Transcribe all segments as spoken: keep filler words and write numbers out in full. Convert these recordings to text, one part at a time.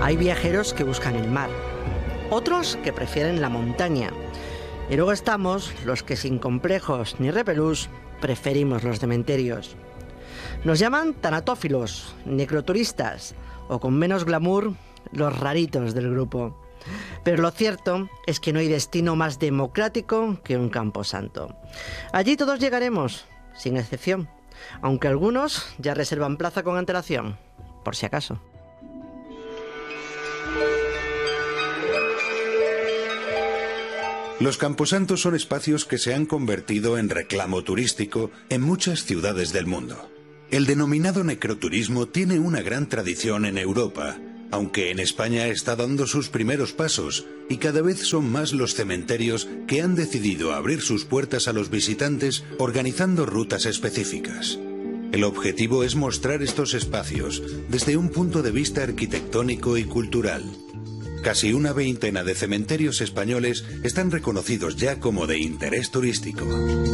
Hay viajeros que buscan el mar, otros que prefieren la montaña. Y luego estamos los que sin complejos ni repelús preferimos los cementerios. Nos llaman tanatófilos, necroturistas o con menos glamour, los raritos del grupo. Pero lo cierto es que no hay destino más democrático que un camposanto. Allí todos llegaremos, sin excepción, aunque algunos ya reservan plaza con antelación, por si acaso. Los camposantos son espacios que se han convertido en reclamo turístico en muchas ciudades del mundo. El denominado necroturismo tiene una gran tradición en Europa, aunque en España está dando sus primeros pasos y cada vez son más los cementerios que han decidido abrir sus puertas a los visitantes organizando rutas específicas. El objetivo es mostrar estos espacios desde un punto de vista arquitectónico y cultural. Casi una veintena de cementerios españoles están reconocidos ya como de interés turístico.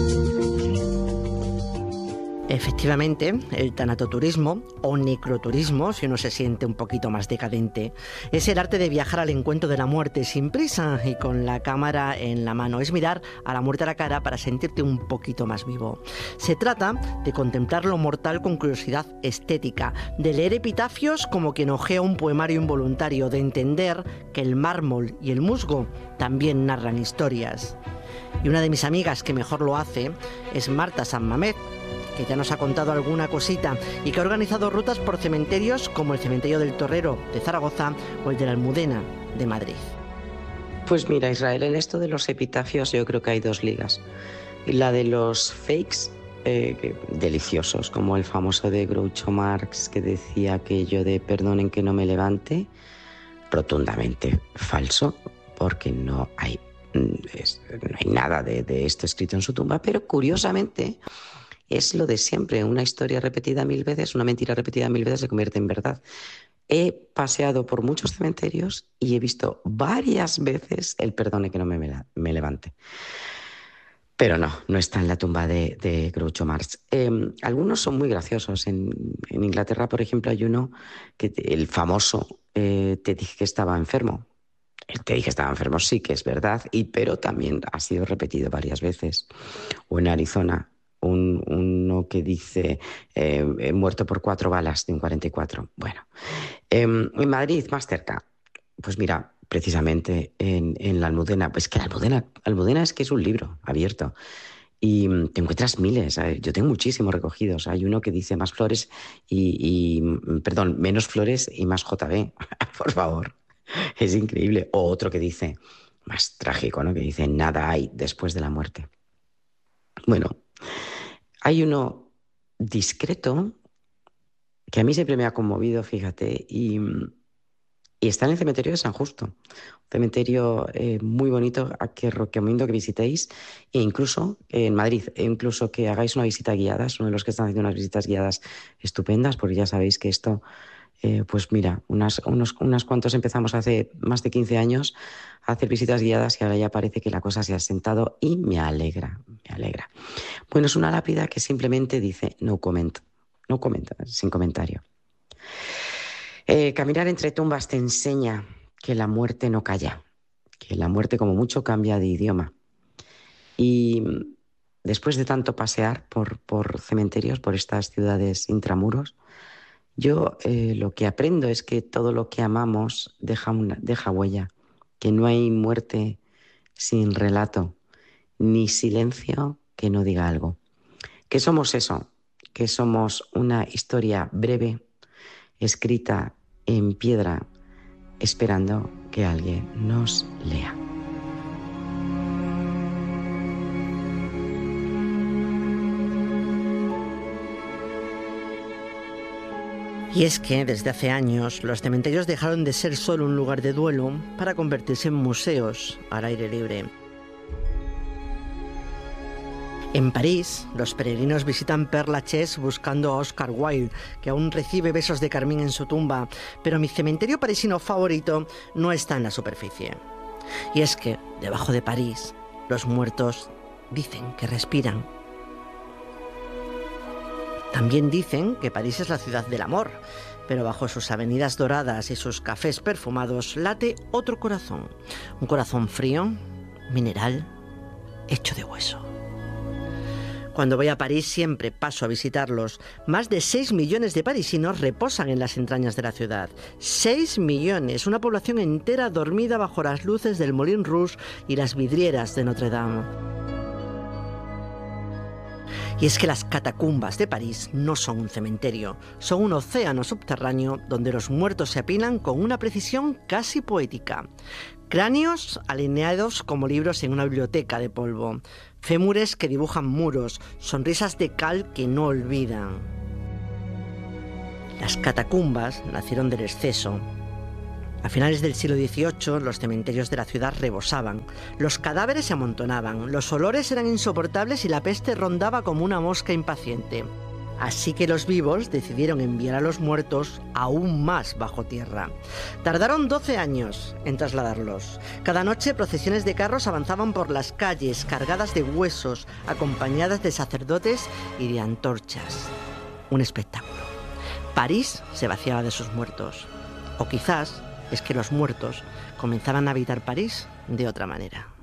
Efectivamente, el tanatoturismo, o necroturismo, si uno se siente un poquito más decadente, es el arte de viajar al encuentro de la muerte sin prisa y con la cámara en la mano. Es mirar a la muerte a la cara para sentirte un poquito más vivo. Se trata de contemplar lo mortal con curiosidad estética, de leer epitafios como quien hojea un poemario involuntario, de entender que el mármol y el musgo también narran historias. Y una de mis amigas que mejor lo hace es Marta San Mamet, que ya nos ha contado alguna cosita y que ha organizado rutas por cementerios como el Cementerio del Torrero de Zaragoza o el de la Almudena de Madrid. Pues mira, Israel, en esto de los epitafios yo creo que hay dos ligas. La de los fakes, eh, que, deliciosos, como el famoso de Groucho Marx que decía aquello de perdonen que no me levante, rotundamente falso, porque no hay, es, no hay nada de, de esto escrito en su tumba, pero curiosamente es lo de siempre, una historia repetida mil veces, una mentira repetida mil veces se convierte en verdad. He paseado por muchos cementerios y he visto varias veces el perdone que no me, me levante. Pero no, no está en la tumba de, de Groucho Marx. Eh, algunos son muy graciosos. En, en Inglaterra, por ejemplo, hay uno, que el famoso, eh, te dije que estaba enfermo. El te dije que estaba enfermo, sí que es verdad, y, pero también ha sido repetido varias veces. O en Arizona, Un, uno que dice eh, he muerto por cuatro balas de un cuarenta y cuatro. Bueno, eh, en Madrid, más cerca, pues mira, precisamente en, en la Almudena, pues que la Almudena, Almudena es que es un libro abierto y te encuentras miles. ¿Sabes? Yo tengo muchísimos recogidos. Hay uno que dice más flores y, y perdón, menos flores y más J B, por favor, es increíble. O otro que dice, más trágico, ¿no? Que dice nada hay después de la muerte. Bueno, hay uno discreto que a mí siempre me ha conmovido, fíjate, y, y está en el cementerio de San Justo, un cementerio eh, muy bonito a que recomiendo que visitéis, e incluso eh, en Madrid, e incluso que hagáis una visita guiada. Es uno de los que están haciendo unas visitas guiadas estupendas, porque ya sabéis que esto, eh, pues mira, unas, unos, unas cuantos empezamos hace más de quince años a hacer visitas guiadas y ahora ya parece que la cosa se ha asentado y me alegra, me alegra. Bueno, es una lápida que simplemente dice no comment, no comenta, sin comentario. Eh, caminar entre tumbas te enseña que la muerte no calla, que la muerte como mucho cambia de idioma. Y después de tanto pasear por, por cementerios, por estas ciudades intramuros, yo eh, lo que aprendo es que todo lo que amamos deja, una, deja huella, que no hay muerte sin relato, ni silencio que no diga algo. Que somos eso, que somos una historia breve, escrita en piedra, esperando que alguien nos lea. Y es que desde hace años los cementerios dejaron de ser solo un lugar de duelo para convertirse en museos al aire libre. En París, los peregrinos visitan Père Lachaise buscando a Oscar Wilde, que aún recibe besos de carmín en su tumba, pero mi cementerio parisino favorito no está en la superficie. Y es que, debajo de París, los muertos dicen que respiran. También dicen que París es la ciudad del amor, Pero bajo sus avenidas doradas y sus cafés perfumados late otro corazón. Un corazón frío, mineral, hecho de hueso. Cuando voy a París siempre paso a visitarlos. Más de seis millones de parisinos reposan en las entrañas de la ciudad. seis millones, una población entera dormida bajo las luces del Moulin Rouge y las vidrieras de Notre Dame. Y es que las catacumbas de París no son un cementerio, son un océano subterráneo donde los muertos se apilan con una precisión casi poética. Cráneos alineados como libros en una biblioteca de polvo, fémures que dibujan muros, sonrisas de cal que no olvidan. Las catacumbas nacieron del exceso. A finales del siglo dieciocho, los cementerios de la ciudad rebosaban, los cadáveres se amontonaban, los olores eran insoportables y la peste rondaba como una mosca impaciente. Así que los vivos decidieron enviar a los muertos aún más bajo tierra. Tardaron doce años en trasladarlos. Cada noche procesiones de carros avanzaban por las calles cargadas de huesos, acompañadas de sacerdotes y de antorchas. Un espectáculo. París se vaciaba de sus muertos. O quizás es que los muertos comenzaban a habitar París de otra manera.